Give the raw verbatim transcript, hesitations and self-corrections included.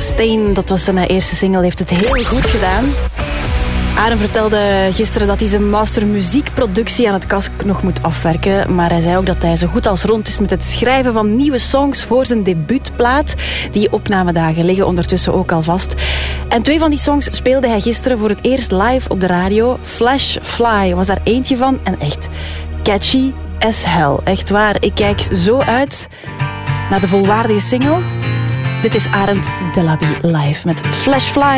Stain, dat was zijn eerste single, heeft het heel goed gedaan. Arend vertelde gisteren dat hij zijn master muziekproductie aan het kast nog moet afwerken. Maar hij zei ook dat hij zo goed als rond is met het schrijven van nieuwe songs voor zijn debuutplaat. Die opnamedagen liggen ondertussen ook al vast. En twee van die songs speelde hij gisteren voor het eerst live op de radio. Flash Fly was daar eentje van en echt catchy as hell. Echt waar, ik kijk zo uit naar de volwaardige single. Dit is Arend Delaby live met Flash Fly.